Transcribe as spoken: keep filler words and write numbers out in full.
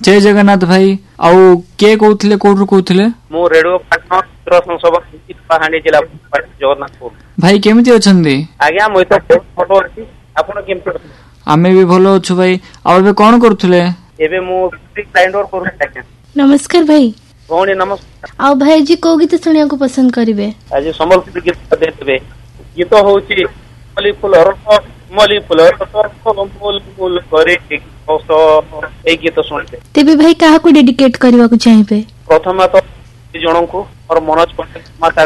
जय जगन्नाथ भाई आउ के कहूले कोठू कहूले मु रेडियो पार्टनर संसद पाहाड़ी जिला जगन्नाथपुर भाई केमिति अछंदी आज्ञा मु तो फोटो अछि आपण केमिति आमे भी भलो अछु भाई आ एबे कोन करथुले एबे मु ग्राइंडर करू आज्ञा नमस्कार भाई भौणी नमस्कार आ भाई जी को गीत सुनिया को पसंद करिवे आज संबलपुर गीत देबे गीत होउची मली फूल रस मली फूल रस मूल मूल करे ए गीत सुनते तेबे भाई काहा को डेडिकेट करबा को चाहिबे प्रथम तो जनन को और मनोज पटेल माता